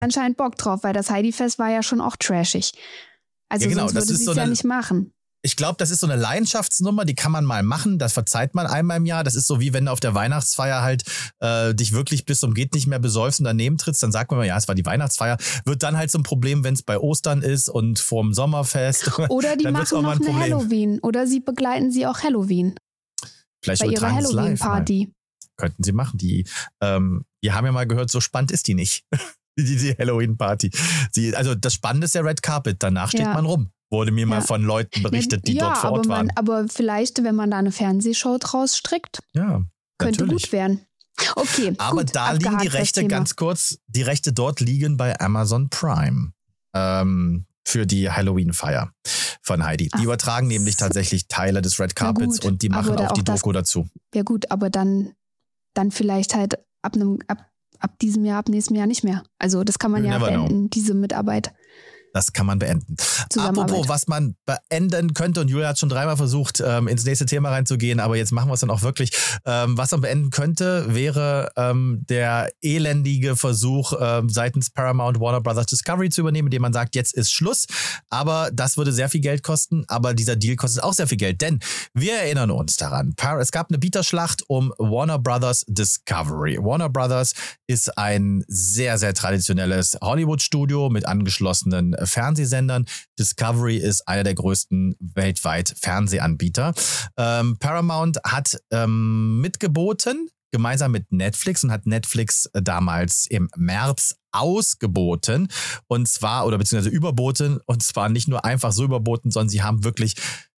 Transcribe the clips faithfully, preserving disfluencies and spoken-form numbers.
anscheinend Bock drauf, weil das Heidi-Fest war ja schon auch trashig. Also Ja, genau, sonst das würde ist sie so es ja eine- nicht machen. Ich glaube, das ist so eine Leidenschaftsnummer, die kann man mal machen, das verzeiht man einmal im Jahr. Das ist so wie wenn du auf der Weihnachtsfeier halt äh, dich wirklich bis zum geht nicht mehr besäufst und daneben trittst, dann sagt man mal, ja, es war die Weihnachtsfeier. Wird dann halt so ein Problem, wenn es bei Ostern ist und vorm Sommerfest. Oder die dann wird's auch machen mal noch ein eine Problem. Halloween. Oder sie begleiten sie auch Halloween. Vielleicht Bei ihrer übertragen sie es live mal. Halloween-Party. Könnten sie machen. Die, ähm, wir haben ja mal gehört, so spannend ist die nicht. die, die Halloween-Party. Sie, also das Spannende ist der Red Carpet. Danach steht Ja. man rum. Wurde mir mal Ja. von Leuten berichtet, die ja, dort vor aber Ort man, waren. aber vielleicht, wenn man da eine Fernsehshow draus strickt, Ja, könnte natürlich. gut werden. Okay, Aber gut, da liegen die abgehakt das Rechte, Thema. ganz kurz, die Rechte dort liegen bei Amazon Prime ähm, für die Halloween-Feier von Heidi. Die Ach, übertragen nämlich tatsächlich Teile des Red Na Carpets gut, und die machen aber da auch die auch das- Doku dazu. Ja gut, aber dann, dann vielleicht halt ab einem, ab, ab diesem Jahr, ab nächstem Jahr nicht mehr. Also das kann man You ja never know. beenden, diese Mitarbeit. Das kann man beenden. Zusammenarbeit. Apropos, was man beenden könnte, und Julia hat schon dreimal versucht, ähm, ins nächste Thema reinzugehen, aber jetzt machen wir es dann auch wirklich. Ähm, was man beenden könnte, wäre ähm, der elendige Versuch ähm, seitens Paramount Warner Brothers Discovery zu übernehmen, indem man sagt, jetzt ist Schluss. Aber das würde sehr viel Geld kosten, aber dieser Deal kostet auch sehr viel Geld, denn wir erinnern uns daran. Par- Es gab eine Bieterschlacht um Warner Brothers Discovery. Warner Brothers ist ein sehr, sehr traditionelles Hollywood-Studio mit angeschlossenen Fernsehsendern. Discovery ist einer der größten weltweit Fernsehanbieter. Ähm, Paramount hat ähm, mitgeboten, gemeinsam mit Netflix, und hat Netflix äh, damals im März ausgeboten. Und zwar, oder beziehungsweise überboten, und zwar nicht nur einfach so überboten, sondern sie haben wirklich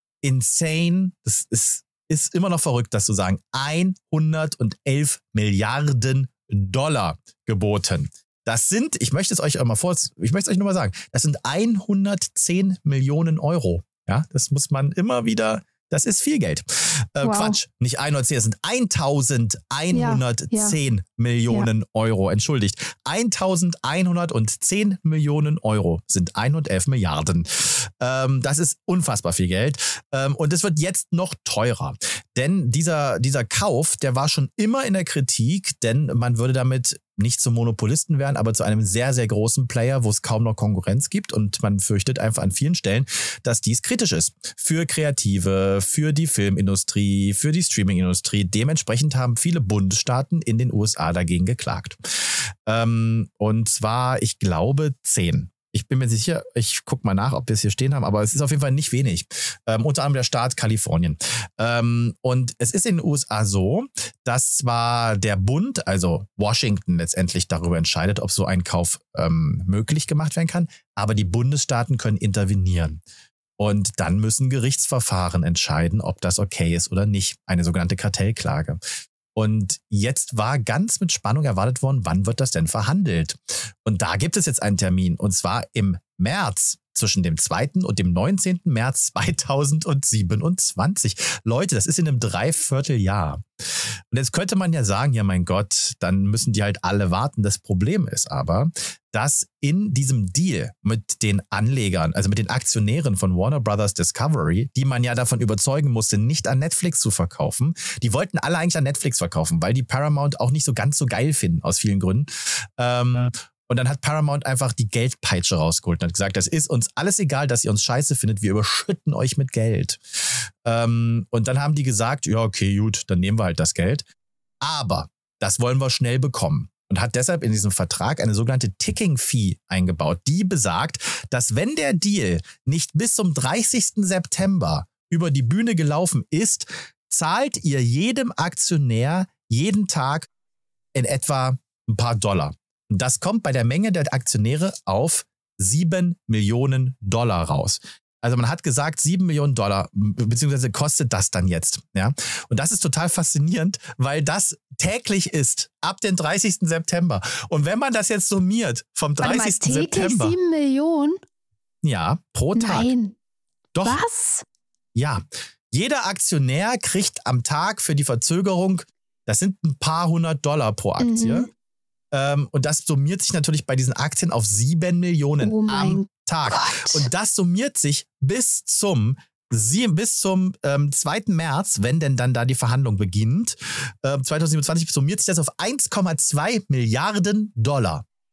insane, das ist, ist immer noch verrückt, das zu sagen, hundertelf Milliarden Dollar geboten. Das sind, ich möchte es euch auch mal vor, ich möchte es euch nur mal sagen, das sind hundertzehn Millionen Euro. Ja, das muss man immer wieder, das ist viel Geld. Äh, Wow. Quatsch, nicht hundertzehn, das sind elfhundertzehn Ja, Millionen Euro. Entschuldigt. elfhundertzehn Millionen Euro sind hundertelf Milliarden. Ähm, das ist unfassbar viel Geld. Ähm, und es wird jetzt noch teurer. Denn dieser, dieser Kauf, der war schon immer in der Kritik, denn man würde damit nicht zum Monopolisten werden, aber zu einem sehr, sehr großen Player, wo es kaum noch Konkurrenz gibt. Und man fürchtet einfach an vielen Stellen, dass dies kritisch ist. Für Kreative, für die Filmindustrie, für die Streamingindustrie. Dementsprechend haben viele Bundesstaaten in den U S A dagegen geklagt. Ähm, und zwar, ich glaube, zehn. Ich bin mir sicher, ich gucke mal nach, ob wir es hier stehen haben, aber es ist auf jeden Fall nicht wenig. Ähm, unter anderem der Staat Kalifornien. Ähm, und es ist in den U S A so, dass zwar der Bund, also Washington, letztendlich darüber entscheidet, ob so ein Kauf ähm, möglich gemacht werden kann, aber die Bundesstaaten können intervenieren. Und dann müssen Gerichtsverfahren entscheiden, ob das okay ist oder nicht. Eine sogenannte Kartellklage. Und jetzt war ganz mit Spannung erwartet worden, wann wird das denn verhandelt? Und da gibt es jetzt einen Termin, und zwar im März, zwischen dem zweiten und dem neunzehnten März zweitausendsiebenundzwanzig. Leute, das ist in einem Dreivierteljahr. Und jetzt könnte man ja sagen, ja mein Gott, dann müssen die halt alle warten. Das Problem ist aber, dass in diesem Deal mit den Anlegern, also mit den Aktionären von Warner Brothers Discovery, die man ja davon überzeugen musste, nicht an Netflix zu verkaufen, die wollten alle eigentlich an Netflix verkaufen, weil die Paramount auch nicht so ganz so geil finden, aus vielen Gründen. Ähm, ja. Und dann hat Paramount einfach die Geldpeitsche rausgeholt und hat gesagt, das ist uns alles egal, dass ihr uns scheiße findet, wir überschütten euch mit Geld. Ähm, und dann haben die gesagt, ja okay, gut, dann nehmen wir halt das Geld. Aber das wollen wir schnell bekommen. Und hat deshalb in diesem Vertrag eine sogenannte Ticking Fee eingebaut, die besagt, dass wenn der Deal nicht bis zum dreißigsten September über die Bühne gelaufen ist, zahlt ihr jedem Aktionär jeden Tag in etwa ein paar Dollar. Und das kommt bei der Menge der Aktionäre auf sieben Millionen Dollar raus. Also man hat gesagt, sieben Millionen Dollar, beziehungsweise kostet das dann jetzt. Ja? Und das ist total faszinierend, weil das täglich ist, ab dem dreißigsten September. Und wenn man das jetzt summiert, vom dreißigsten Warte mal, täglich September. sieben Millionen? Ja, pro Tag. Nein. Doch. Was? Ja. Jeder Aktionär kriegt am Tag für die Verzögerung, das sind ein paar hundert Dollar pro Aktie. Mhm. Ähm, und das summiert sich natürlich bei diesen Aktien auf sieben Millionen Oh mein am Tag. Gott. Und das summiert sich bis zum Sie bis zum ähm, zweiten März, wenn denn dann da die Verhandlung beginnt, äh, zweitausendsiebenundzwanzig, summiert sich das auf eins Komma zwei Milliarden Dollar.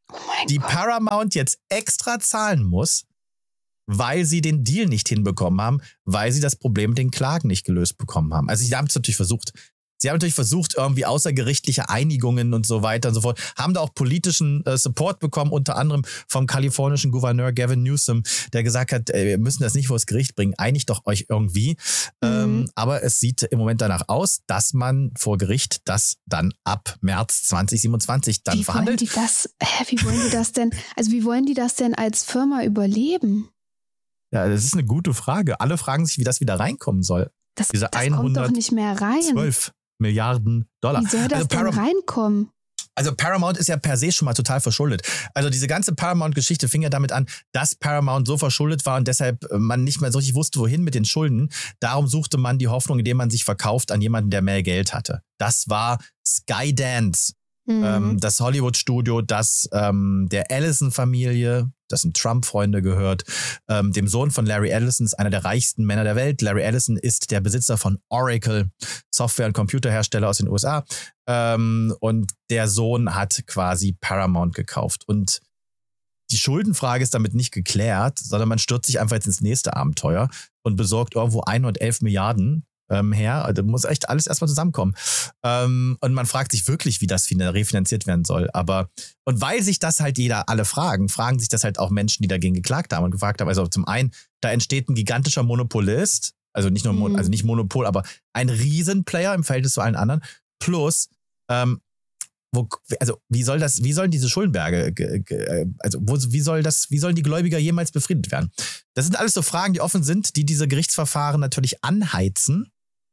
oh mein die Gott. Paramount jetzt extra zahlen muss, weil sie den Deal nicht hinbekommen haben, weil sie das Problem mit den Klagen nicht gelöst bekommen haben. Also sie haben es natürlich versucht. Sie haben natürlich versucht, irgendwie außergerichtliche Einigungen und so weiter und so fort, haben da auch politischen äh, Support bekommen, unter anderem vom kalifornischen Gouverneur Gavin Newsom, der gesagt hat, ey, wir müssen das nicht vor das Gericht bringen, einigt doch euch irgendwie. Mhm. Ähm, aber es sieht im Moment danach aus, dass man vor Gericht das dann ab März zwanzig siebenundzwanzig dann wie verhandelt. Wollen die das, hä, wie wollen die das denn, also wie wollen die das denn als Firma überleben? Ja, das ist eine gute Frage. Alle fragen sich, wie das wieder reinkommen soll. Das, Diese das kommt doch nicht mehr rein. zwölf Milliarden Dollar. Wie soll das also denn Param- reinkommen? Also Paramount ist ja per se schon mal total verschuldet. Also diese ganze Paramount-Geschichte fing ja damit an, dass Paramount so verschuldet war und deshalb man nicht mehr so richtig wusste, wohin mit den Schulden. Darum suchte man die Hoffnung, indem man sich verkauft an jemanden, der mehr Geld hatte. Das war Skydance. Mhm. Ähm, das Hollywood-Studio, das ähm, der Ellison-Familie, das sind Trump-Freunde gehört, ähm, dem Sohn von Larry Ellison, ist einer der reichsten Männer der Welt. Larry Ellison ist der Besitzer von Oracle, Software- und Computerhersteller aus den U S A. Ähm, und der Sohn hat quasi Paramount gekauft. Und die Schuldenfrage ist damit nicht geklärt, sondern man stürzt sich einfach jetzt ins nächste Abenteuer und besorgt irgendwo hundertelf Milliarden Ähm, her. Da muss echt alles erstmal zusammenkommen. Ähm, und man fragt sich wirklich, wie das refinanziert werden soll. Aber, und weil sich das halt jeder alle fragen, fragen sich das halt auch Menschen, die dagegen geklagt haben und gefragt haben. Also zum einen, da entsteht ein gigantischer Monopolist, also nicht nur, mhm. also nicht Monopol, aber ein Riesenplayer im Verhältnis zu allen anderen. Plus, ähm, wo, also wie soll das, wie sollen diese Schuldenberge, ge, ge, also wo, wie soll das, wie sollen die Gläubiger jemals befriedet werden? Das sind alles so Fragen, die offen sind, die diese Gerichtsverfahren natürlich anheizen.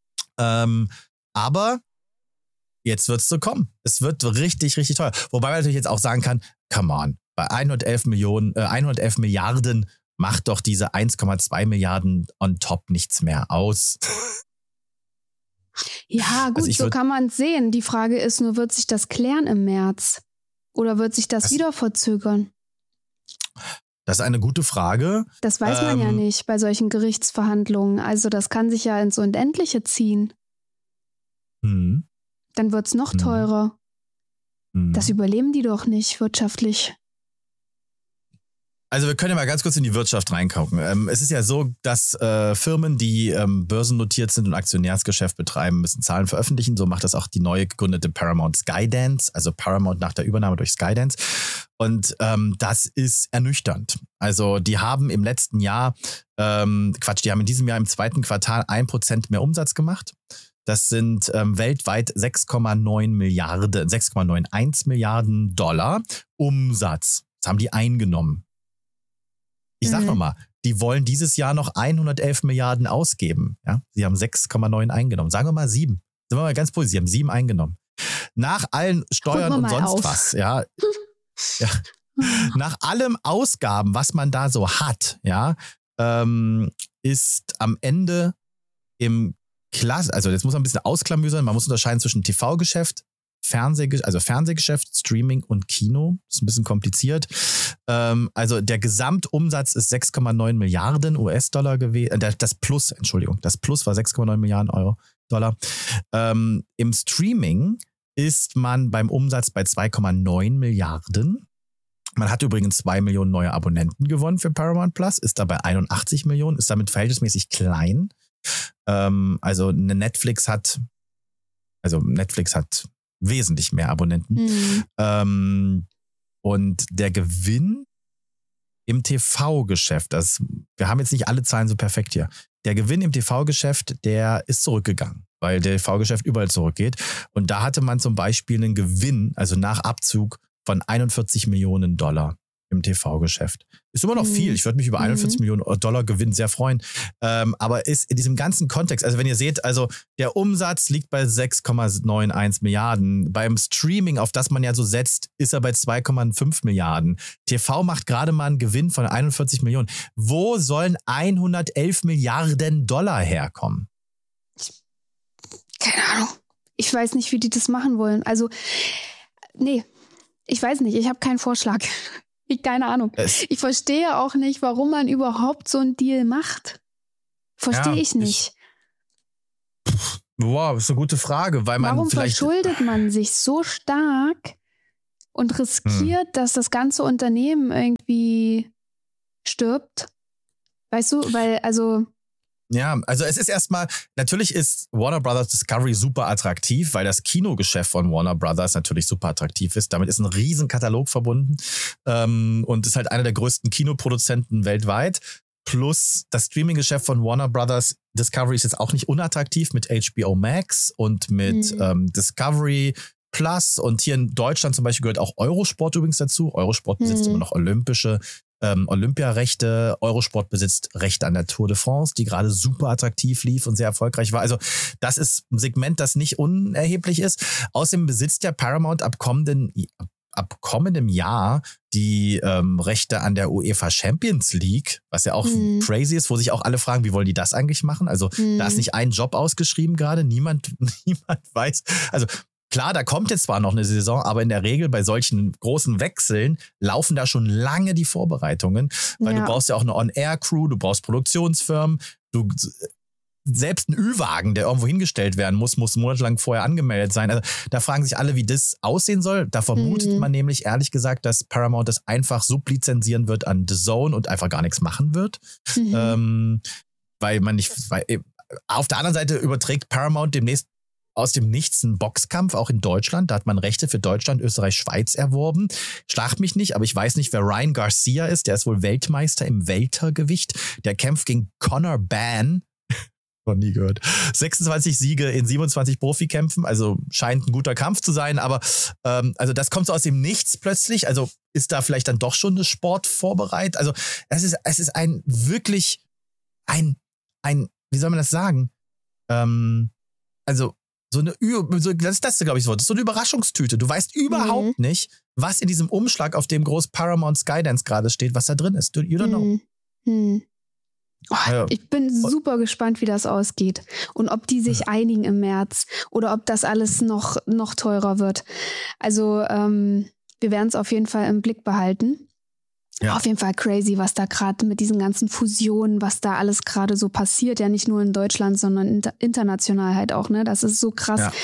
Ähm, aber jetzt wird es so kommen. Es wird richtig, richtig teuer. Wobei man natürlich jetzt auch sagen kann, come on, bei hundertelf Millionen, äh, hundertelf Milliarden macht doch diese eins Komma zwei Milliarden on top nichts mehr aus. Ja, gut, also so würd, kann man es sehen. Die Frage ist nur, wird sich das klären im März? Oder wird sich das, das wieder verzögern? Das ist eine gute Frage. Das weiß man ähm, ja nicht bei solchen Gerichtsverhandlungen. Also das kann sich ja ins Unendliche ziehen. Hm. Dann wird es noch hm. teurer. Hm. Das überleben die doch nicht wirtschaftlich. Also wir können ja mal ganz kurz in die Wirtschaft reingucken. Ähm, es ist ja so, dass äh, Firmen, die ähm, börsennotiert sind und Aktionärsgeschäft betreiben, müssen Zahlen veröffentlichen. So macht das auch die neu gegründete Paramount Skydance, also Paramount nach der Übernahme durch Skydance. Und ähm, das ist ernüchternd. Also die haben im letzten Jahr, ähm, Quatsch, die haben in diesem Jahr im zweiten Quartal ein Prozent mehr Umsatz gemacht. Das sind ähm, weltweit sechs Komma neun Milliarden, sechs Komma einundneunzig Milliarden Dollar Umsatz. Das haben die eingenommen. Ich sag mhm. nochmal, die wollen dieses Jahr noch hundertelf Milliarden ausgeben. Ja? Sie haben sechs Komma neun eingenommen. Sagen wir mal sieben. Sind wir mal ganz positiv, sie haben sieben eingenommen. Nach allen Steuern und sonst auf. was, ja, ja, nach allem Ausgaben, was man da so hat, ja, ähm, ist am Ende im Klasse, also jetzt muss man ein bisschen ausklamüsern, man muss unterscheiden zwischen T V-Geschäft, Fernseh, also Fernsehgeschäft, Streaming und Kino. Das ist ein bisschen kompliziert. Ähm, also der Gesamtumsatz ist sechs Komma neun Milliarden U S-Dollar gewesen. Äh, das Plus, Entschuldigung, das Plus war sechs Komma neun Milliarden Euro, Dollar. Ähm, Im Streaming ist man beim Umsatz bei zwei Komma neun Milliarden. Man hat übrigens zwei Millionen neue Abonnenten gewonnen für Paramount Plus, ist dabei einundachtzig Millionen, ist damit verhältnismäßig klein. Ähm, also eine Netflix hat, also Netflix hat wesentlich mehr Abonnenten. Mhm. Ähm, und der Gewinn im T V-Geschäft, das, wir haben jetzt nicht alle Zahlen so perfekt hier, der Gewinn im T V-Geschäft, der ist zurückgegangen, weil der T V-Geschäft überall zurückgeht. Und da hatte man zum Beispiel einen Gewinn, also nach Abzug von einundvierzig Millionen Dollar im T V-Geschäft. Ist immer noch mhm. viel. Ich würde mich über einundvierzig mhm. Millionen Dollar Gewinn sehr freuen. Ähm, aber ist in diesem ganzen Kontext, also wenn ihr seht, also der Umsatz liegt bei sechs Komma einundneunzig Milliarden. Beim Streaming, auf das man ja so setzt, ist er bei zwei Komma fünf Milliarden. T V macht gerade mal einen Gewinn von einundvierzig Millionen. Wo sollen hundertelf Milliarden Dollar herkommen? Keine Ahnung. Ich weiß nicht, wie die das machen wollen. Also, nee, ich weiß nicht. Ich habe keinen Vorschlag. Ich, keine Ahnung. Es ich verstehe auch nicht, warum man überhaupt so einen Deal macht. Verstehe ja, ich nicht. Ich, wow, ist eine gute Frage. Weil man warum vielleicht verschuldet man sich so stark, und riskiert, hm. dass das ganze Unternehmen irgendwie stirbt. Weißt du, weil also... Ja, also es ist erstmal, natürlich ist Warner Brothers Discovery super attraktiv, weil das Kinogeschäft von Warner Brothers natürlich super attraktiv ist. Damit ist ein riesen Katalog verbunden ähm, und ist halt einer der größten Kinoproduzenten weltweit. Plus das Streaming-Geschäft von Warner Brothers Discovery ist jetzt auch nicht unattraktiv mit H B O Max und mit mhm. ähm, Discovery Plus. Und hier in Deutschland zum Beispiel gehört auch Eurosport übrigens dazu. Eurosport besitzt mhm. immer noch olympische Ähm, Olympiarechte. Eurosport besitzt Rechte an der Tour de France, die gerade super attraktiv lief und sehr erfolgreich war. Also das ist ein Segment, das nicht unerheblich ist. Außerdem besitzt ja Paramount ab kommenden, ab kommendem Jahr die ähm, Rechte an der UEFA Champions League, was ja auch mhm. crazy ist, wo sich auch alle fragen, wie wollen die das eigentlich machen? Also mhm. da ist nicht ein Job ausgeschrieben gerade, niemand, niemand weiß. Also klar, da kommt jetzt zwar noch eine Saison, aber in der Regel bei solchen großen Wechseln laufen da schon lange die Vorbereitungen, weil ja. du brauchst ja auch eine On-Air-Crew, du brauchst Produktionsfirmen, du selbst ein Ü-Wagen, der irgendwo hingestellt werden muss, muss monatelang vorher angemeldet sein. Also da fragen sich alle, wie das aussehen soll. Da vermutet mhm. man nämlich ehrlich gesagt, dass Paramount das einfach sublizenzieren wird an The Zone und einfach gar nichts machen wird. Mhm. Ähm, weil man nicht, weil, auf der anderen Seite überträgt Paramount demnächst aus dem Nichts einen Boxkampf, auch in Deutschland. Da hat man Rechte für Deutschland, Österreich, Schweiz erworben. Schlagt mich nicht, aber ich weiß nicht, wer Ryan Garcia ist. Der ist wohl Weltmeister im Weltergewicht. Der kämpft gegen Conor Ban. Noch nie gehört. sechsundzwanzig Siege in siebenundzwanzig Profikämpfen. Also scheint ein guter Kampf zu sein. Aber ähm, also das kommt so aus dem Nichts plötzlich. Also ist da vielleicht dann doch schon eine Sport vorbereitet. Also es ist, es ist ein wirklich ein, ein, wie soll man das sagen? Ähm, also So eine, so, das ist das, glaube ich, so. Das ist so eine Überraschungstüte. Du weißt überhaupt mhm. nicht, was in diesem Umschlag, auf dem groß Paramount Skydance gerade steht, was da drin ist. You don't know. Mhm. Oh, ja. Ich bin super gespannt, wie das ausgeht. Und ob die sich ja. einigen im März oder ob das alles noch, noch teurer wird. Also, ähm, wir werden es auf jeden Fall im Blick behalten. Ja. Auf jeden Fall crazy, was da gerade mit diesen ganzen Fusionen, was da alles gerade so passiert. Ja, nicht nur in Deutschland, sondern inter- international halt auch. Ne, das ist so krass. Ja.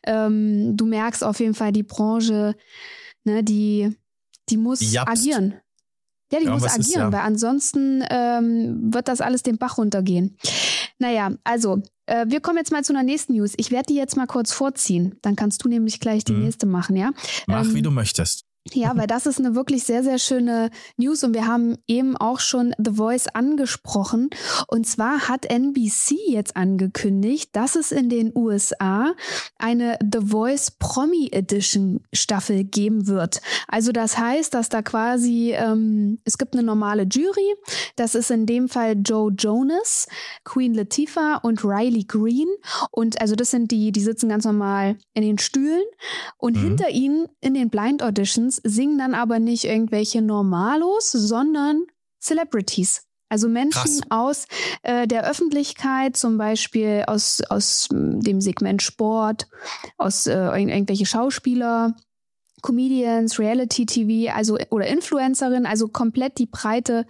Ähm, du merkst auf jeden Fall, die Branche, ne, die, die muss die agieren. Ja, die ja, muss agieren, ist, ja. weil ansonsten ähm, wird das alles den Bach runtergehen. Naja, also, äh, wir kommen jetzt mal zu einer nächsten News. Ich werde die jetzt mal kurz vorziehen. Dann kannst du nämlich gleich die mhm. nächste machen, ja? Mach, ähm, wie du möchtest. Ja, weil das ist eine wirklich sehr, sehr schöne News und wir haben eben auch schon The Voice angesprochen. Und zwar hat N B C jetzt angekündigt, dass es in den U S A eine The Voice Promi Edition Staffel geben wird. Also das heißt, dass da quasi, ähm, es gibt eine normale Jury. Das ist in dem Fall Joe Jonas, Queen Latifah und Riley Green. Und also das sind die, die sitzen ganz normal in den Stühlen. Und mhm. hinter ihnen in den Blind Auditions singen dann aber nicht irgendwelche Normalos, sondern Celebrities. Also Menschen Krass. aus äh, der Öffentlichkeit, zum Beispiel aus, aus dem Segment Sport, aus äh, irgendwelche Schauspieler, Comedians, Reality-T V, also oder Influencerinnen, also komplett die breite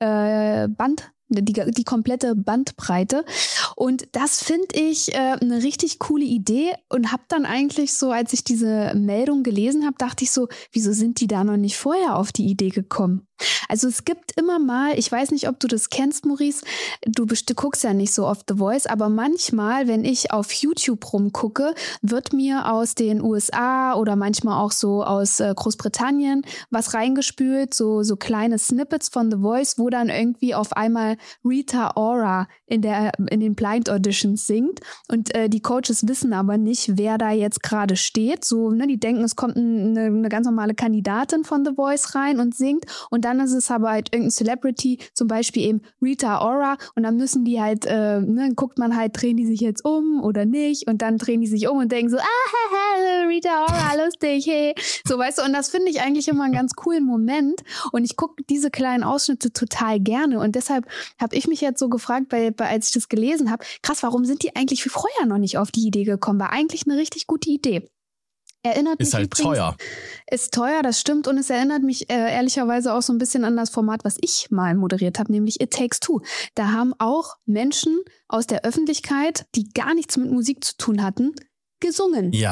äh, Band. Die, die komplette Bandbreite. Und das finde ich äh, eine richtig coole Idee und habe dann eigentlich so, als ich diese Meldung gelesen habe, dachte ich so, wieso sind die da noch nicht vorher auf die Idee gekommen? Also es gibt immer mal, ich weiß nicht, ob du das kennst, Maurice, du, du guckst ja nicht so oft The Voice, aber manchmal, wenn ich auf YouTube rumgucke, wird mir aus den U S A oder manchmal auch so aus äh, Großbritannien was reingespült, so, so kleine Snippets von The Voice, wo dann irgendwie auf einmal Rita Ora in, der, in den Blind Auditions singt und äh, die Coaches wissen aber nicht, wer da jetzt gerade steht. So, ne, die denken, es kommt eine, eine ganz normale Kandidatin von The Voice rein und singt und dann ist es aber halt irgendein Celebrity, zum Beispiel eben Rita Ora und dann müssen die halt, äh, ne, guckt man halt, drehen die sich jetzt um oder nicht und dann drehen die sich um und denken so, ah, Rita Ora, lustig, hey. So, weißt du, und das finde ich eigentlich immer einen ganz coolen Moment und ich gucke diese kleinen Ausschnitte total gerne und deshalb habe ich mich jetzt so gefragt, bei, bei, als ich das gelesen habe, krass, warum sind die eigentlich wie vorher noch nicht auf die Idee gekommen? War eigentlich eine richtig gute Idee. Erinnert ist mich halt übrigens, teuer. Ist teuer, das stimmt. Und es erinnert mich äh, ehrlicherweise auch so ein bisschen an das Format, was ich mal moderiert habe, nämlich It Takes Two. Da haben auch Menschen aus der Öffentlichkeit, die gar nichts mit Musik zu tun hatten, gesungen. Ja,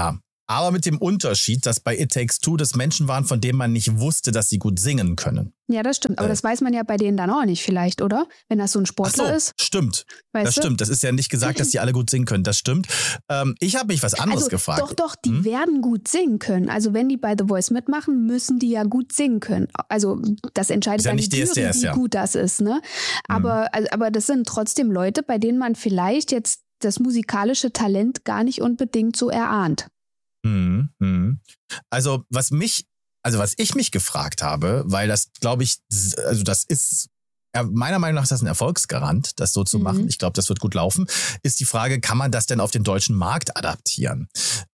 Aber mit dem Unterschied, dass bei It Takes Two das Menschen waren, von denen man nicht wusste, dass sie gut singen können. Ja, das stimmt. Aber äh. das weiß man ja bei denen dann auch nicht vielleicht, oder? Wenn das so ein Sportler Ach so, ist. Stimmt. Weißt das du? stimmt. Das ist ja nicht gesagt, dass die alle gut singen können. Das stimmt. Ähm, ich habe mich was anderes also, gefragt. Doch, doch, die hm? werden gut singen können. Also wenn die bei The Voice mitmachen, müssen die ja gut singen können. Also das entscheidet ja dann nicht die Jury, D S D S, wie ja. gut das ist. Ne? Aber, hm. also, aber das sind trotzdem Leute, bei denen man vielleicht jetzt das musikalische Talent gar nicht unbedingt so erahnt. Hm, hm. Also was mich, also was ich mich gefragt habe, weil das glaube ich, also das ist, meiner Meinung nach ist das ein Erfolgsgarant, das so zu mhm. machen. Ich glaube, das wird gut laufen. Ist die Frage, kann man das denn auf den deutschen Markt adaptieren?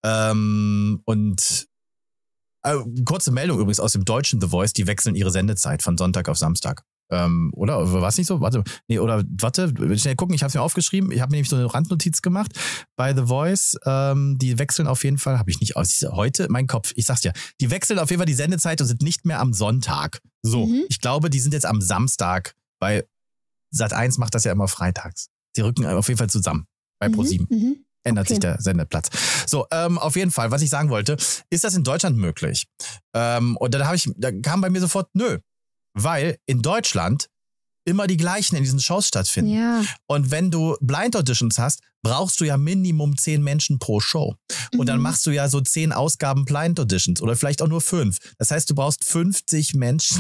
Ähm, und äh, kurze Meldung übrigens aus dem deutschen The Voice, die wechseln ihre Sendezeit von Sonntag auf Samstag. Ähm, oder? War es nicht so? Warte, nee, oder warte, schnell gucken, ich habe es mir aufgeschrieben. Ich habe mir nämlich so eine Randnotiz gemacht bei The Voice. Ähm, die wechseln auf jeden Fall, habe ich nicht aus. Heute, mein Kopf, ich sag's dir, die wechseln auf jeden Fall die Sendezeit und sind nicht mehr am Sonntag. So, mhm. ich glaube, die sind jetzt am Samstag, weil Sat eins macht das ja immer freitags. Die rücken auf jeden Fall zusammen bei mhm. ProSieben. Mhm. Ändert okay. sich der Sendeplatz. So, ähm, auf jeden Fall, was ich sagen wollte, ist das in Deutschland möglich? Ähm, und dann habe ich, da kam bei mir sofort, nö. Weil in Deutschland immer die gleichen in diesen Shows stattfinden. Ja. Und wenn du Blind Auditions hast, brauchst du ja Minimum zehn Menschen pro Show. Und mhm. dann machst du ja so zehn Ausgaben Blind Auditions oder vielleicht auch nur fünf. Das heißt, du brauchst fünfzig Menschen,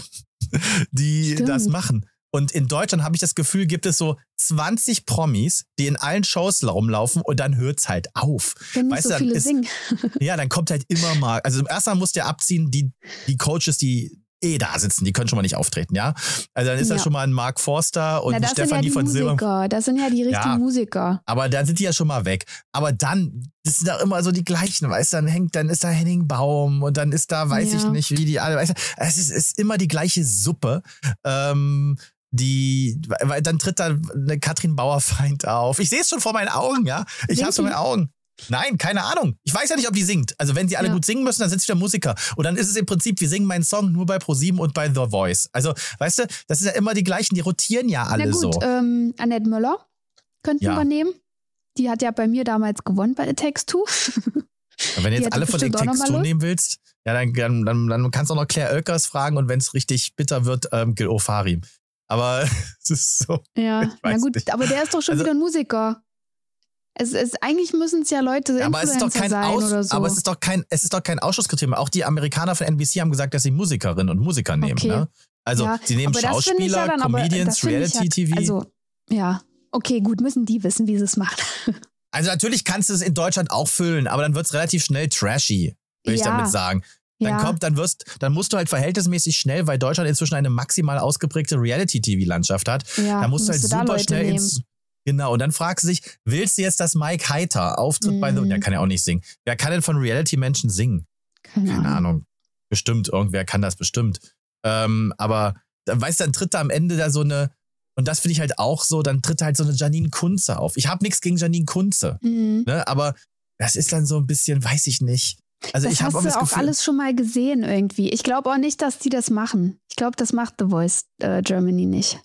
die Stimmt. das machen. Und in Deutschland habe ich das Gefühl, gibt es so zwanzig Promis, die in allen Shows rumlaufen und dann hört es halt auf. Wenn nicht weißt so du, viele ist, singen. Ja, dann kommt halt immer mal, also erstmal musst du ja abziehen, die, die Coaches, die eh da sitzen, die können schon mal nicht auftreten, ja? Also dann ist ja. das schon mal ein Mark Forster und Na, das Stefanie sind ja die von Silber. Das sind ja die richtigen ja, Musiker. Aber da sind die ja schon mal weg. Aber dann, das sind doch immer so die gleichen, weißt du, dann hängt, dann ist da Henning Baum und dann ist da, weiß ja. ich nicht, wie die alle, weißt du, es ist, ist immer die gleiche Suppe. Ähm, die, weil dann tritt da eine Katrin Bauerfeind auf. Ich sehe es schon vor meinen Augen, ja? Ich habe es vor meinen Augen. Nein, keine Ahnung. Ich weiß ja nicht, ob die singt. Also wenn sie alle ja. gut singen müssen, dann sind es wieder Musiker. Und dann ist es im Prinzip, wir singen meinen Song nur bei ProSieben und bei The Voice. Also, weißt du, das ist ja immer die gleichen, die rotieren ja alle Na gut, so. Ähm, Annette Möller könnten ja. wir nehmen. Die hat ja bei mir damals gewonnen bei It Takes Two. Wenn du jetzt alle von It Takes Two nehmen willst, ja, dann, dann, dann, dann kannst du auch noch Claire Oelkers fragen und wenn es richtig bitter wird, ähm, Gil Ofarim. Aber es ist so. Ja, na gut, nicht. Aber der ist doch schon also, wieder ein Musiker. Es ist, eigentlich müssen es ja Leute aber es ist doch kein sein Aus, oder so. Aber es ist doch kein, es ist doch kein Ausschlusskriterium. Auch die Amerikaner von N B C haben gesagt, dass sie Musikerinnen und Musiker nehmen. Okay. Ne? Also ja, sie nehmen Schauspieler, ja dann, Comedians, Reality-T V. Also, ja, okay, gut, müssen die wissen, wie sie es machen. Also natürlich kannst du es in Deutschland auch füllen, aber dann wird es relativ schnell trashy, würde ja. ich damit sagen. Dann ja. kommt, dann wirst, dann musst du halt verhältnismäßig schnell, weil Deutschland inzwischen eine maximal ausgeprägte Reality-T V-Landschaft hat. Ja, da musst du halt super Leute schnell nehmen. ins. Genau, und dann fragst du dich, willst du jetzt, dass Mike Heiter auftritt mhm. bei The. Der kann ja auch nicht singen. Wer kann denn von Reality-Menschen singen? Keine, Keine Ahnung. Ahnung. Bestimmt, irgendwer kann das bestimmt. Ähm, aber dann, weißt du, dann tritt da am Ende da so eine, und das finde ich halt auch so, dann tritt halt so eine Janine Kunze auf. Ich habe nichts gegen Janine Kunze, mhm. ne, aber das ist dann so ein bisschen, weiß ich nicht. Also das ich hast auch du das auch Gefühl, alles schon mal gesehen irgendwie. Ich glaube auch nicht, dass die das machen. Ich glaube, das macht The Voice äh, Germany nicht.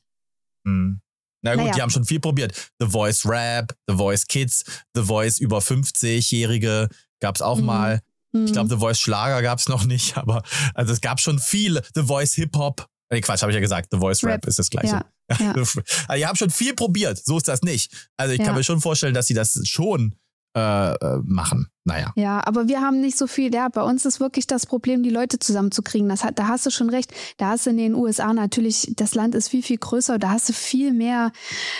Hm. Na gut, naja. die haben schon viel probiert. The Voice Rap, The Voice Kids, The Voice über fünfzig-Jährige gab es auch mhm. mal. Ich glaube, The Voice Schlager gab es noch nicht, aber also es gab schon viele. The Voice Hip-Hop. Nee, Quatsch, habe ich ja gesagt. The Voice Rap, Rap ist das Gleiche. Ja, ja. Also, die haben schon viel probiert. So ist das nicht. Also ich ja. kann mir schon vorstellen, dass sie das schon äh, machen. Naja. Ja, aber wir haben nicht so viel. Ja, bei uns ist wirklich das Problem, die Leute zusammenzukriegen. Das hat, da hast du schon recht. Da hast du in den U S A natürlich, das Land ist viel, viel größer. Da hast du viel mehr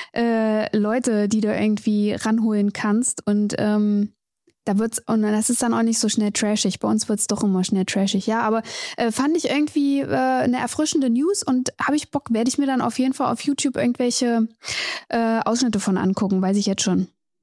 äh, Leute, die du irgendwie ranholen kannst. Und ähm, da wird's, und das ist dann auch nicht so schnell trashig. Bei uns wird's doch immer schnell trashig. Ja, aber äh, fand ich irgendwie äh, eine erfrischende News und habe ich Bock, werde ich mir dann auf jeden Fall auf YouTube irgendwelche äh, Ausschnitte von angucken, weiß ich jetzt schon.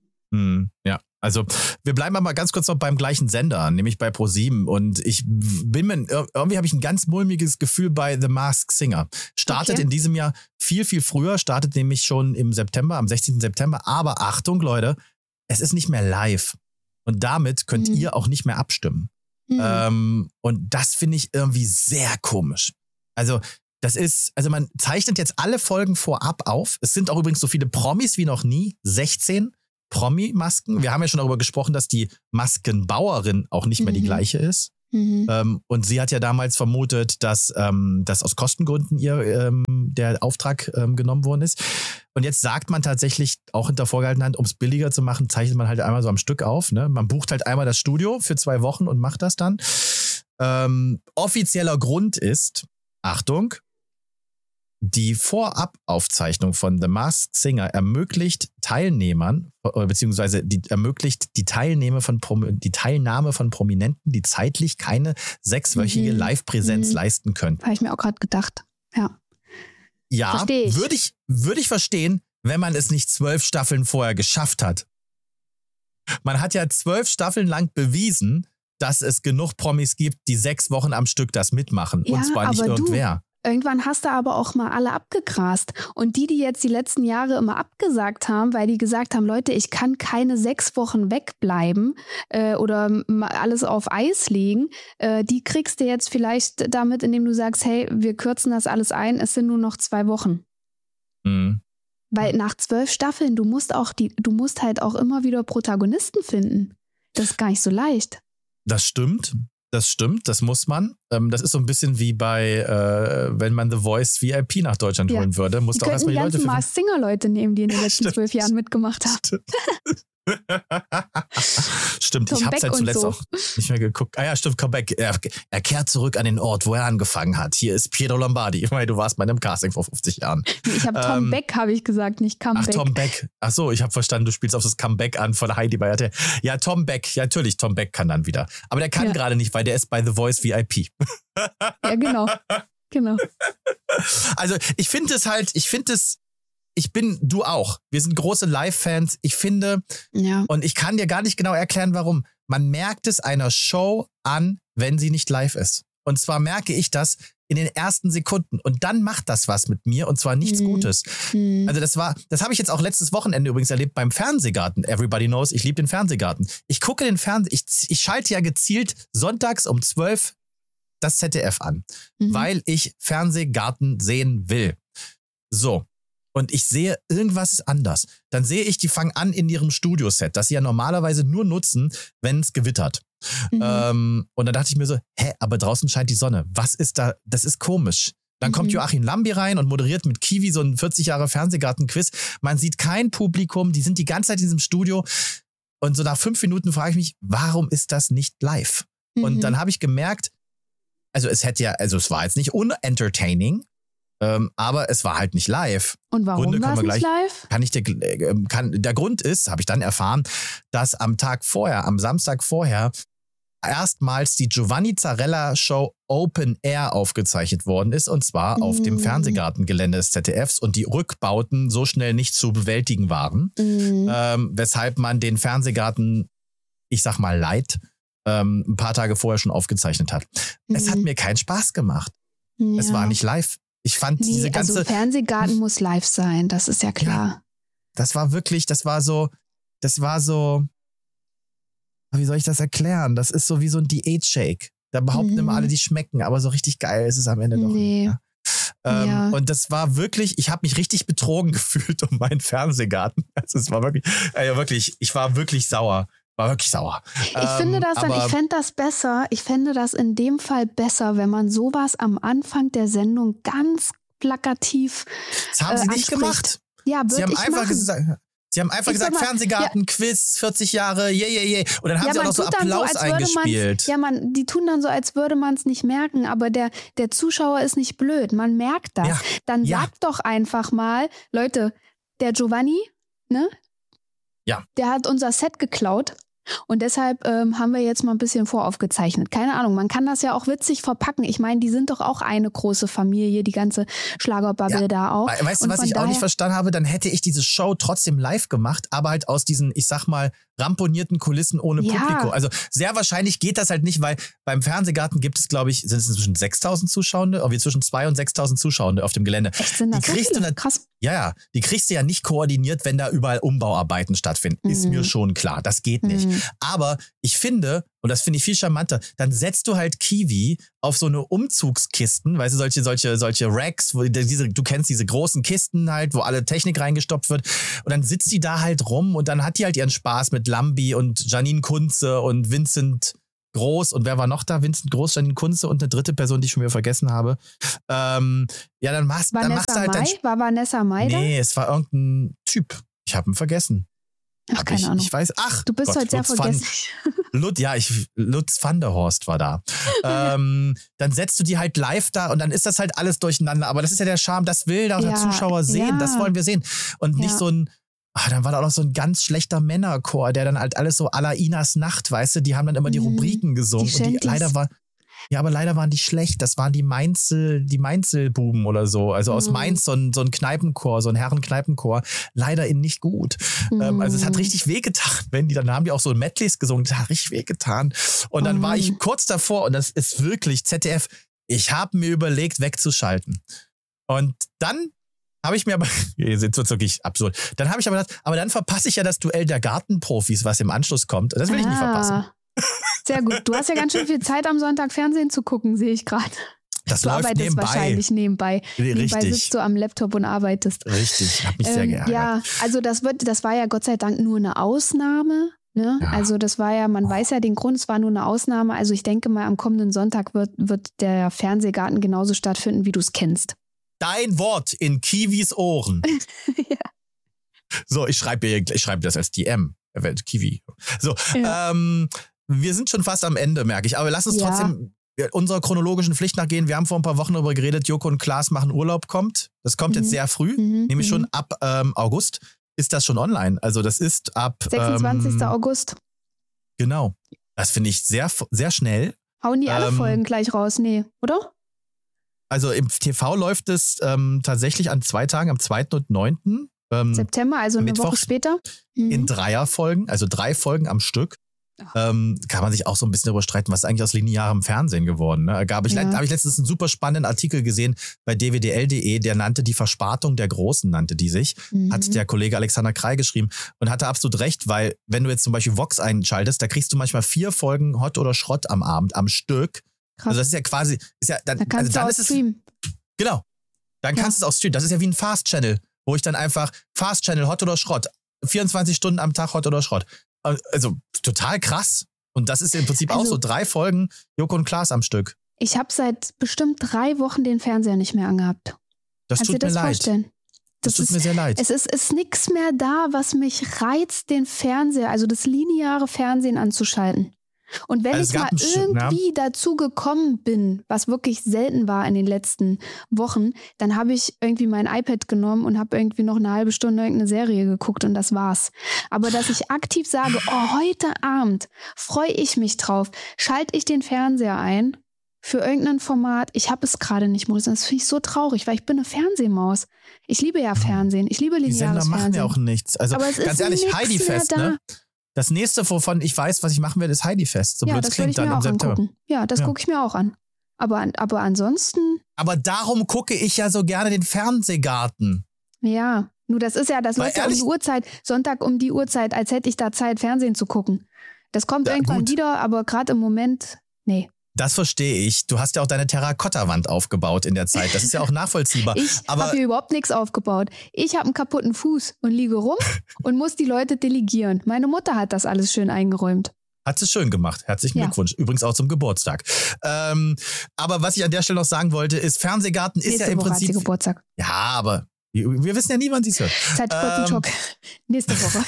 Hm, ja. Also wir bleiben aber ganz kurz noch beim gleichen Sender, nämlich bei ProSieben. Und ich bin mir, irgendwie habe ich ein ganz mulmiges Gefühl bei The Masked Singer. Startet okay. in diesem Jahr viel, viel früher, startet nämlich schon im September, am sechzehnten September. Aber Achtung, Leute, es ist nicht mehr live. Und damit könnt mhm. ihr auch nicht mehr abstimmen. Mhm. Ähm, und das finde ich irgendwie sehr komisch. Also das ist, also man zeichnet jetzt alle Folgen vorab auf. Es sind auch übrigens so viele Promis wie noch nie, sechzehn. Promi-Masken. Wir haben ja schon darüber gesprochen, dass die Maskenbauerin auch nicht mehr mhm. die gleiche ist. Mhm. Ähm, und sie hat ja damals vermutet, dass, ähm, dass aus Kostengründen ihr ähm, der Auftrag ähm, genommen worden ist. Und jetzt sagt man tatsächlich, auch hinter vorgehaltener Hand, um es billiger zu machen, zeichnet man halt einmal so am Stück auf. Ne? Man bucht halt einmal das Studio für zwei Wochen und macht das dann. Ähm, offizieller Grund ist, Achtung, die Vorabaufzeichnung von The Masked Singer ermöglicht Teilnehmern, beziehungsweise die ermöglicht die Teilnahme von, die Teilnahme von Prominenten, die zeitlich keine sechswöchige mhm. Live-Präsenz mhm. leisten können. Habe ich mir auch gerade gedacht, ja. Ja, würde ich, würde ich verstehen, wenn man es nicht zwölf Staffeln vorher geschafft hat. Man hat ja zwölf Staffeln lang bewiesen, dass es genug Promis gibt, die sechs Wochen am Stück das mitmachen. Ja, und zwar nicht irgendwer. Du, irgendwann hast du aber auch mal alle abgegrast. Und die, die jetzt die letzten Jahre immer abgesagt haben, weil die gesagt haben, Leute, ich kann keine sechs Wochen wegbleiben äh, oder alles auf Eis legen, äh, die kriegst du jetzt vielleicht damit, indem du sagst, hey, wir kürzen das alles ein, es sind nur noch zwei Wochen. Mhm. Weil nach zwölf Staffeln, du musst auch die, du musst halt auch immer wieder Protagonisten finden. Das ist gar nicht so leicht. Das stimmt, das stimmt, das muss man. Ähm, das ist so ein bisschen wie bei, äh, wenn man The Voice V I P nach Deutschland ja. holen würde. Musst die auch erstmal die Leute ganzen Masked Singer-Leute nehmen, die in den letzten zwölf Jahren mitgemacht haben. Stimmt, stimmt. ich habe es halt zuletzt so. auch nicht mehr geguckt. Ah ja, stimmt, Comeback. Er, er kehrt zurück an den Ort, wo er angefangen hat. Hier ist Pietro Lombardi. Weil du warst bei einem Casting vor fünfzig Jahren. Ich habe Tom ähm, Beck, habe ich gesagt, nicht Comeback. Ach, Tom Beck. Ach so, ich habe verstanden, du spielst auf das Comeback an von Heidi bei R T L. Ja, Tom Beck. Ja, natürlich, Tom Beck kann dann wieder. Aber der kann ja. gerade nicht, weil der ist bei The Voice V I P. Ja, genau. Genau. Also, ich finde es halt, ich finde es Ich bin, du auch. Wir sind große Live-Fans. Ich finde, ja. und ich kann dir gar nicht genau erklären, warum. Man merkt es einer Show an, wenn sie nicht live ist. Und zwar merke ich das in den ersten Sekunden. Und dann macht das was mit mir, und zwar nichts mhm. Gutes. Mhm. Also das war, das habe ich jetzt auch letztes Wochenende übrigens erlebt beim Fernsehgarten. Everybody knows, ich liebe den Fernsehgarten. Ich gucke den Fernseh, ich, ich schalte ja gezielt sonntags um zwölf das Z D F an, mhm. weil ich Fernsehgarten sehen will. So. Und ich sehe, irgendwas ist anders. Dann sehe ich, die fangen an in ihrem Studioset, das sie ja normalerweise nur nutzen, wenn es gewittert. Mhm. Ähm, und dann dachte ich mir so, hä, aber draußen scheint die Sonne. Was ist da? Das ist komisch. Dann mhm. kommt Joachim Lambi rein und moderiert mit Kiwi so ein vierzig Jahre Fernsehgarten-Quiz. Man sieht kein Publikum, die sind die ganze Zeit in diesem Studio. Und so nach fünf Minuten frage ich mich, warum ist das nicht live? Mhm. Und dann habe ich gemerkt, also es hätte ja, also es war jetzt nicht unentertaining, Ähm, aber es war halt nicht live. Und warum war es nicht live? Kann ich dir, kann, der Grund ist, habe ich dann erfahren, dass am Tag vorher, am Samstag vorher, erstmals die Giovanni Zarella Show Open Air aufgezeichnet worden ist, und zwar mm. auf dem Fernsehgartengelände des Z D Fs, und die Rückbauten so schnell nicht zu bewältigen waren, mm. ähm, weshalb man den Fernsehgarten, ich sag mal light, ähm, ein paar Tage vorher schon aufgezeichnet hat. Mm. Es hat mir keinen Spaß gemacht. Ja. Es war nicht live. Ich fand nee, diese ganze... Also Fernsehgarten muss live sein, das ist ja klar. Ja, das war wirklich, das war so, das war so, wie soll ich das erklären? Das ist so wie so ein Diät-Shake. Da behaupten mhm. immer alle, die schmecken, aber so richtig geil ist es am Ende doch nee. nicht. Ja? Ähm, ja. Und das war wirklich, ich habe mich richtig betrogen gefühlt um meinen Fernsehgarten. Also es war wirklich, äh, wirklich, ich war wirklich sauer. War wirklich sauer. Ich ähm, finde das dann, ich fände das besser, ich fände das in dem Fall besser, wenn man sowas am Anfang der Sendung ganz plakativ Das haben äh, sie nicht gemacht. Ja, sie haben einfach machen. gesagt, sie haben einfach ich gesagt, mal, Fernsehgarten, ja. Quiz, vierzig Jahre, je, je, je. Und dann haben ja, sie auch noch so Applaus so, eingespielt. Ja, man, die tun dann so, als würde man es nicht merken, aber der, der Zuschauer ist nicht blöd, man merkt das. Ja. Dann ja. sagt doch einfach mal, Leute, der Giovanni, ne? Ja. Der hat unser Set geklaut. Und deshalb ähm, haben wir jetzt mal ein bisschen voraufgezeichnet. Keine Ahnung, man kann das ja auch witzig verpacken. Ich meine, die sind doch auch eine große Familie, die ganze Schlagerbubble ja. da auch. Weißt du, was ich auch nicht verstanden habe? Dann hätte ich diese Show trotzdem live gemacht, aber halt aus diesen, ich sag mal, ramponierten Kulissen ohne ja. Publikum. Also sehr wahrscheinlich geht das halt nicht, weil beim Fernsehgarten gibt es, glaube ich, sind es inzwischen sechstausend Zuschauende, oder zwischen zweitausend und sechstausend Zuschauende auf dem Gelände. Echt, sind das die kriegst so du krass. Ja, ja, die kriegst du ja nicht koordiniert, wenn da überall Umbauarbeiten stattfinden. Mhm. Ist mir schon klar, das geht nicht. Mhm. Aber ich finde, und das finde ich viel charmanter, dann setzt du halt Kiwi auf so eine Umzugskisten, weißt du, solche, solche, solche Racks, wo diese, du kennst diese großen Kisten halt, wo alle Technik reingestopft wird. Und dann sitzt die da halt rum und dann hat die halt ihren Spaß mit Lambi und Janine Kunze und Vincent Groß. Und wer war noch da? Vincent Groß, Janine Kunze und eine dritte Person, die ich schon wieder vergessen habe. Ähm, ja, dann machst, dann machst du halt... Mai? Dann, war Vanessa Mai da? Nee, es war irgendein Typ. Ich habe ihn vergessen. Ach, keine ich, Ahnung. Ich weiß, ach, du bist Gott, heute sehr Lutz vergesslich. Van, Lutz, ja, ich, Lutz van der Horst war da. ähm, dann setzt du die halt live da und dann ist das halt alles durcheinander. Aber das ist ja der Charme, das will der ja, Zuschauer sehen, ja. das wollen wir sehen. Und nicht ja. so ein, ach, dann war da auch noch so ein ganz schlechter Männerchor, der dann halt alles so à la Inas Nacht, weißt du, die haben dann immer die Rubriken gesungen. Die und die leider war, ja, aber leider waren die schlecht. Das waren die Mainzel, die Mainzelbuben oder so. Also aus mhm. Mainz so ein, so ein Kneipenchor, so ein Herrenkneipenchor. Leider in nicht gut. Mhm. Ähm, also es hat richtig wehgetan, wenn die, dann haben die auch so Medleys gesungen. Das hat richtig wehgetan. Und dann mhm. war ich kurz davor, und das ist wirklich Z D F, ich habe mir überlegt, wegzuschalten. Und dann habe ich mir aber, jetzt wird es wirklich absurd, dann habe ich aber gedacht, aber dann verpasse ich ja das Duell der Gartenprofis, was im Anschluss kommt. Das will ah. ich nicht verpassen. Sehr gut. Du hast ja ganz schön viel Zeit am Sonntag Fernsehen zu gucken, sehe ich gerade. Das du läuft arbeitest nebenbei. wahrscheinlich nebenbei. Richtig. Nebenbei sitzt du am Laptop und arbeitest. Richtig, ich habe mich ähm, sehr geärgert. Ja, also das wird, das war ja Gott sei Dank nur eine Ausnahme. Ne? Ja. Also das war ja, man oh. weiß ja den Grund, es war nur eine Ausnahme. Also ich denke mal, am kommenden Sonntag wird, wird der Fernsehgarten genauso stattfinden, wie du es kennst. Dein Wort in Kiwis Ohren. ja. So, ich schreibe ich schreib das als D M. Kiwi. So, ja. ähm, wir sind schon fast am Ende, merke ich. Aber lass uns ja. trotzdem unserer chronologischen Pflicht nachgehen. Wir haben vor ein paar Wochen darüber geredet, Joko und Klaas machen Urlaub, kommt. Das kommt mhm. jetzt sehr früh, mhm. nämlich mhm. schon ab ähm, August ist das schon online. Also das ist ab... sechsundzwanzigster Ähm, August. Genau. Das finde ich sehr, sehr schnell. Hauen die alle ähm, Folgen gleich raus? Nee, oder? Also im T V läuft es ähm, tatsächlich an zwei Tagen, am zweiten und neunten Ähm, September, also eine Woche später. Mhm. In Dreierfolgen, also drei Folgen am Stück. Ähm, kann man sich auch so ein bisschen darüber streiten, was ist eigentlich aus linearem Fernsehen geworden. Ne? Gab ich, ja. habe ich letztens einen super spannenden Artikel gesehen bei d w d l punkt d e, der nannte die Verspartung der Großen, nannte die sich. Mhm. Hat der Kollege Alexander Krei geschrieben und hatte absolut recht, weil wenn du jetzt zum Beispiel Vox einschaltest, da kriegst du manchmal vier Folgen Hot oder Schrott am Abend, am Stück. Krass. Also das ist ja quasi... Ist ja, dann, da kannst also dann du auch ist es, streamen. Genau. Dann ja. kannst du es auch streamen. Das ist ja wie ein Fast-Channel, wo ich dann einfach Fast-Channel, Hot oder Schrott, vierundzwanzig Stunden am Tag Hot oder Schrott. Also total krass. Und das ist im Prinzip also, auch so drei Folgen Joko und Klaas am Stück. Ich habe seit bestimmt drei Wochen den Fernseher nicht mehr angehabt. Das Kannst tut mir das leid. Vorstellen? Das, das tut ist, mir sehr leid. Es ist, ist nichts mehr da, was mich reizt, den Fernseher, also das lineare Fernsehen anzuschalten. Und wenn also ich mal irgendwie ja. dazu gekommen bin, was wirklich selten war in den letzten Wochen, dann habe ich irgendwie mein iPad genommen und habe irgendwie noch eine halbe Stunde irgendeine Serie geguckt und das war's. Aber dass ich aktiv sage, oh, heute Abend freue ich mich drauf, schalte ich den Fernseher ein für irgendein Format. Ich habe es gerade nicht, Maurice. Das finde ich so traurig, weil ich bin eine Fernsehmaus. Ich liebe ja Fernsehen. Ich liebe lineares Fernsehen. Die Sender machen ja auch nichts. Also aber es ganz ist ehrlich, Heidi-Fest, ne? Das nächste, wovon ich weiß, was ich machen werde, ist Heidi-Fest. So ja, blöd das klingt ich mir dann auch im September. Angucken. Ja, das ja. gucke ich mir auch an. Aber, aber ansonsten... Aber darum gucke ich ja so gerne den Fernsehgarten. Ja, nur das ist ja, das läuft ja um die Uhrzeit, Sonntag um die Uhrzeit, als hätte ich da Zeit, Fernsehen zu gucken. Das kommt ja, irgendwann gut. wieder, aber gerade im Moment, nee. Das verstehe ich. Du hast ja auch deine Terrakotta-Wand aufgebaut in der Zeit. Das ist ja auch nachvollziehbar. Ich habe hier überhaupt nichts aufgebaut. Ich habe einen kaputten Fuß und liege rum und muss die Leute delegieren. Meine Mutter hat das alles schön eingeräumt. Hat sie schön gemacht. Herzlichen ja. Glückwunsch. Übrigens auch zum Geburtstag. Ähm, aber was ich an der Stelle noch sagen wollte, ist, Fernsehgarten ist Nächste ja im Woche Prinzip... Hat sie Geburtstag. Ja, aber wir wissen ja nie, wann sie es hört. Zeit kurz ähm, Schock. Nächste Woche.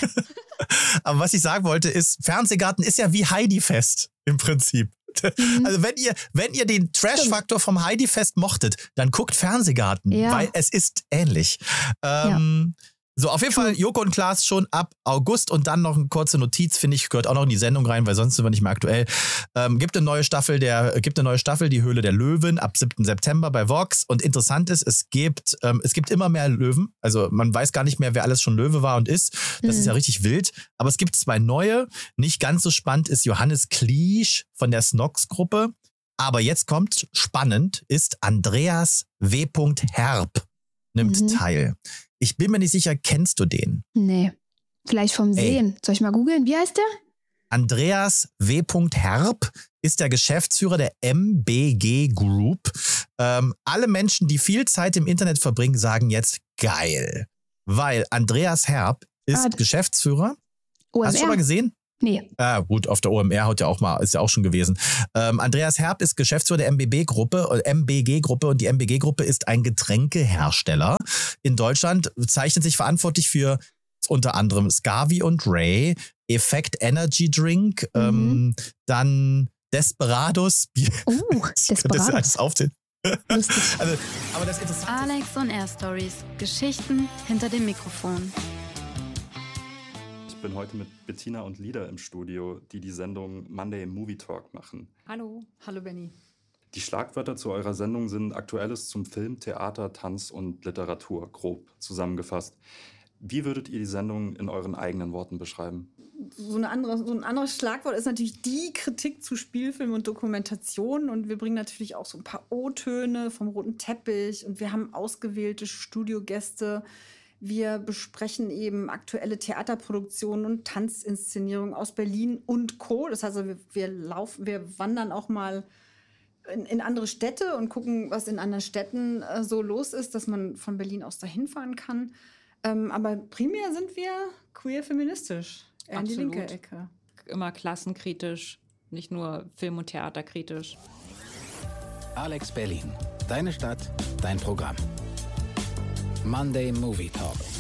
Aber was ich sagen wollte, ist, Fernsehgarten ist ja wie Heidi-Fest im Prinzip. Mhm. Also wenn ihr, wenn ihr den Trash-Faktor vom Heidi-Fest mochtet, dann guckt Fernsehgarten, ja. weil es ist ähnlich. Ähm, ja. So, auf jeden Fall Joko und Klaas schon ab August und dann noch eine kurze Notiz, finde ich, gehört auch noch in die Sendung rein, weil sonst sind wir nicht mehr aktuell. Ähm, gibt eine neue Staffel, der, gibt eine neue Staffel, die Höhle der Löwen, ab siebten September bei Vox. Und interessant ist, es gibt, ähm, es gibt immer mehr Löwen. Also man weiß gar nicht mehr, wer alles schon Löwe war und ist. Das mhm. ist ja richtig wild. Aber es gibt zwei neue. Nicht ganz so spannend ist Johannes Kliesch von der Snox-Gruppe. Aber jetzt kommt, spannend, ist Andreas W. Herb nimmt mhm. teil. Ich bin mir nicht sicher, kennst du den? Nee, vielleicht vom Sehen. Ey. Soll ich mal googeln? Wie heißt der? Andreas W. Herb ist der Geschäftsführer der M B G Group. Ähm, alle Menschen, die viel Zeit im Internet verbringen, sagen jetzt geil. Weil Andreas Herb ist ah, Geschäftsführer. O M R. Hast du schon mal gesehen? Nee. Ah, gut, auf der O M R hat ja auch mal, ist ja auch schon gewesen. Ähm, Andreas Herb ist Geschäftsführer der M B B-Gruppe, M B G-Gruppe und die M B G-Gruppe ist ein Getränkehersteller in Deutschland, zeichnet sich verantwortlich für unter anderem Scavi und Ray, Effect Energy Drink, mhm. ähm, dann Desperados. Oh, Desperados. Das alles aufzählen. Lustig. Also, aber das Interessante Alex on Air Stories. Geschichten hinter dem Mikrofon. Ich bin heute mit Bettina und Lida im Studio, die die Sendung Monday Movie Talk machen. Hallo, hallo Benni. Die Schlagwörter zu eurer Sendung sind Aktuelles zum Film, Theater, Tanz und Literatur, grob zusammengefasst. Wie würdet ihr die Sendung in euren eigenen Worten beschreiben? So, eine andere, so ein anderes Schlagwort ist natürlich die Kritik zu Spielfilm und Dokumentation. Und wir bringen natürlich auch so ein paar O-Töne vom roten Teppich. Und wir haben ausgewählte Studiogäste. Wir besprechen eben aktuelle Theaterproduktionen und Tanzinszenierungen aus Berlin und Co. Das heißt, wir, wir, laufen, wir wandern auch mal in, in andere Städte und gucken, was in anderen Städten äh, so los ist, dass man von Berlin aus dahin fahren kann. Ähm, aber primär sind wir queer-feministisch. Eher in die linke Ecke. Immer klassenkritisch, nicht nur Film- und Theaterkritisch. Alex Berlin. Deine Stadt, dein Programm. Monday Movie Talk.